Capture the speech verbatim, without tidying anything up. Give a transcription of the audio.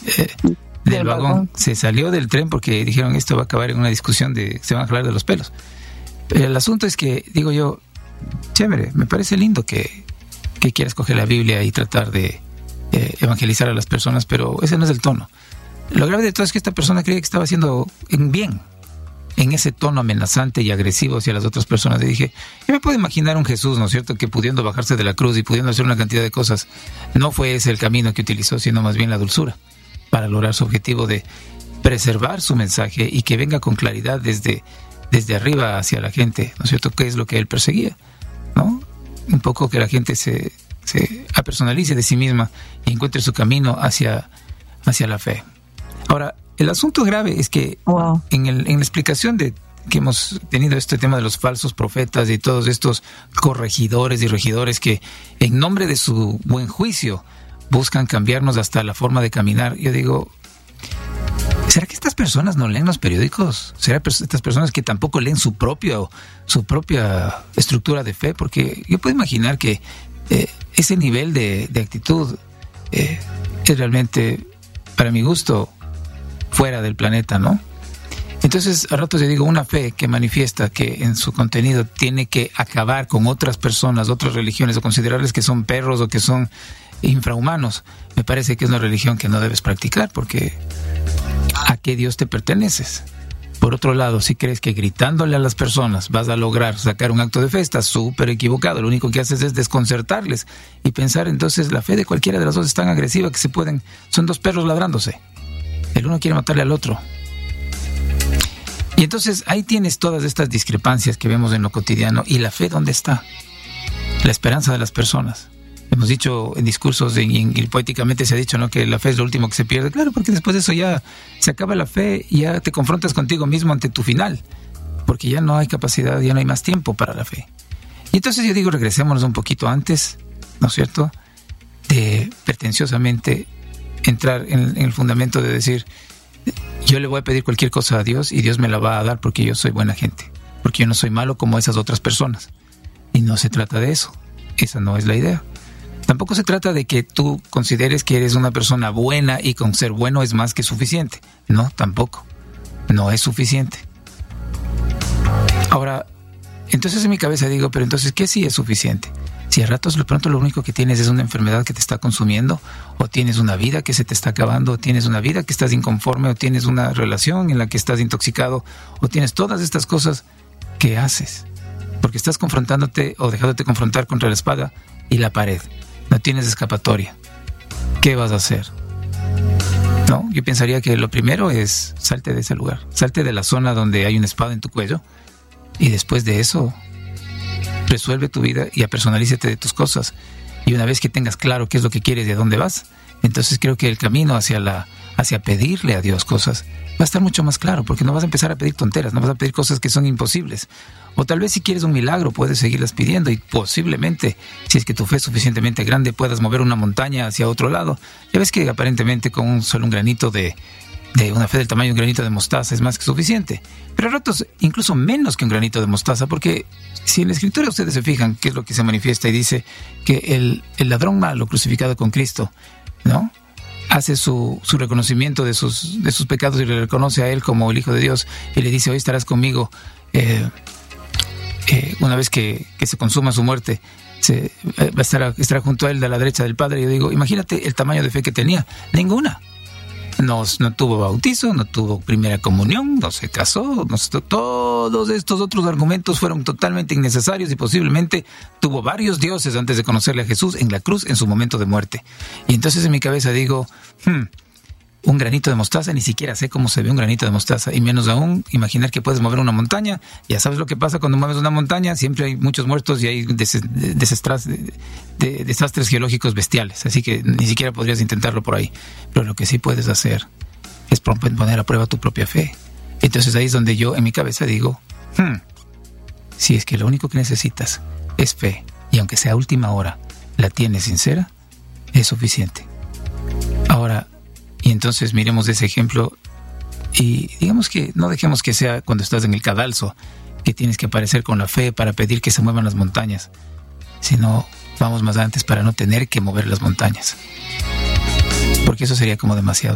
eh, del vagón, se salió del tren porque dijeron esto va a acabar en una discusión de se van a jalar de los pelos. Pero el asunto es que, digo yo, chévere, me parece lindo que, que quieras coger la Biblia y tratar de eh, evangelizar a las personas, pero ese no es el tono. Lo grave de todo es que esta persona creía que estaba haciendo en bien, en ese tono amenazante y agresivo hacia las otras personas. Y dije, yo me puedo imaginar un Jesús, ¿no es cierto?, que pudiendo bajarse de la cruz y pudiendo hacer una cantidad de cosas, no fue ese el camino que utilizó, sino más bien la dulzura, para lograr su objetivo de preservar su mensaje y que venga con claridad desde, desde arriba hacia la gente, ¿no es cierto?, que es lo que él perseguía, ¿no? Un poco que la gente se, se apersonalice de sí misma y encuentre su camino hacia, hacia la fe. Ahora, el asunto grave es que wow. en, el, en la explicación de que hemos tenido este tema de los falsos profetas y todos estos corregidores y regidores que en nombre de su buen juicio buscan cambiarnos hasta la forma de caminar, yo digo, ¿será que estas personas no leen los periódicos? ¿Será que estas personas que tampoco leen su propio, su propia estructura de fe? Porque yo puedo imaginar que eh, ese nivel de, de actitud eh, es realmente, para mi gusto, fuera del planeta, ¿no? Entonces, a ratos yo digo, una fe que manifiesta que en su contenido tiene que acabar con otras personas, otras religiones, o considerarles que son perros o que son infrahumanos, me parece que es una religión que no debes practicar, porque ¿a qué Dios te perteneces? Por otro lado, si crees que gritándole a las personas vas a lograr sacar un acto de fe, estás súper equivocado. Lo único que haces es desconcertarles y pensar, entonces la fe de cualquiera de las dos es tan agresiva que se pueden, son dos perros ladrándose. El uno quiere matarle al otro. Y entonces ahí tienes todas estas discrepancias que vemos en lo cotidiano. ¿Y la fe dónde está? La esperanza de las personas. Hemos dicho en discursos y, y poéticamente se ha dicho, ¿no?, que la fe es lo último que se pierde. Claro, porque después de eso ya se acaba la fe y ya te confrontas contigo mismo ante tu final, porque ya no hay capacidad, ya no hay más tiempo para la fe. Y entonces yo digo, regresémonos un poquito antes, ¿no es cierto?, de pretenciosamente entrar en, en el fundamento de decir, yo le voy a pedir cualquier cosa a Dios y Dios me la va a dar porque yo soy buena gente, porque yo no soy malo como esas otras personas. Y no se trata de eso, esa no es la idea. Tampoco se trata de que tú consideres que eres una persona buena y con ser bueno es más que suficiente. No, tampoco. No es suficiente. Ahora, entonces en mi cabeza digo, pero entonces, ¿qué sí es suficiente? Si a ratos de pronto lo único que tienes es una enfermedad que te está consumiendo, o tienes una vida que se te está acabando, o tienes una vida que estás inconforme, o tienes una relación en la que estás intoxicado, o tienes todas estas cosas, ¿qué haces? Porque estás confrontándote o dejándote confrontar contra la espada y la pared. No tienes escapatoria. ¿Qué vas a hacer? No, yo pensaría que lo primero es salte de ese lugar, salte de la zona donde hay una espada en tu cuello, y después de eso resuelve tu vida y apersonalízate de tus cosas. Y una vez que tengas claro qué es lo que quieres y a dónde vas, entonces creo que el camino hacia la hacia pedirle a Dios cosas va a estar mucho más claro, porque no vas a empezar a pedir tonteras, no vas a pedir cosas que son imposibles. O tal vez si quieres un milagro puedes seguirlas pidiendo y posiblemente, si es que tu fe es suficientemente grande, puedas mover una montaña hacia otro lado. Ya ves que aparentemente con un solo un granito de, de una fe del tamaño de un granito de mostaza es más que suficiente. Pero a ratos incluso menos que un granito de mostaza, porque si en la Escritura ustedes se fijan qué es lo que se manifiesta y dice que el, el ladrón malo crucificado con Cristo, ¿no?, hace su, su reconocimiento de sus, de sus pecados y le reconoce a él como el Hijo de Dios y le dice, hoy estarás conmigo eh, eh, una vez que, que se consuma su muerte, se, eh, va a estar, estará junto a él de la derecha del Padre. Y yo digo, imagínate el tamaño de fe que tenía. Ninguna. No, no tuvo bautizo, no tuvo primera comunión, no se casó, no se, todos estos otros argumentos fueron totalmente innecesarios y posiblemente tuvo varios dioses antes de conocerle a Jesús en la cruz en su momento de muerte. Y entonces en mi cabeza digo, hmm, un granito de mostaza, ni siquiera sé cómo se ve un granito de mostaza, y menos aún imaginar que puedes mover una montaña. Ya sabes lo que pasa cuando mueves una montaña, siempre hay muchos muertos y hay des- desestras, de, de, desastres geológicos bestiales, así que ni siquiera podrías intentarlo por ahí. Pero lo que sí puedes hacer es poner a prueba tu propia fe. Entonces ahí es donde yo en mi cabeza digo, hmm, si es que lo único que necesitas es fe, y aunque sea a última hora la tienes sincera, es suficiente. Ahora, y entonces miremos ese ejemplo y digamos que no dejemos que sea cuando estás en el cadalso, que tienes que aparecer con la fe para pedir que se muevan las montañas, sino vamos más antes para no tener que mover las montañas, porque eso sería como demasiado.